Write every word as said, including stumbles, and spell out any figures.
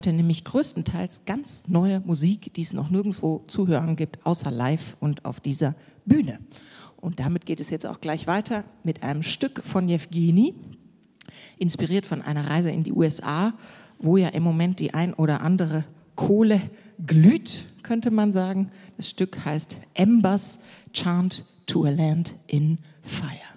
nämlich größtenteils ganz neue Musik, die es noch nirgendwo zu hören gibt, außer live und auf dieser Bühne. Und damit geht es jetzt auch gleich weiter mit einem Stück von Jewgeni, inspiriert von einer Reise in die U S A, wo ja im Moment die ein oder andere Kohle glüht, könnte man sagen. Das Stück heißt Embers Chant to a Land in Fire.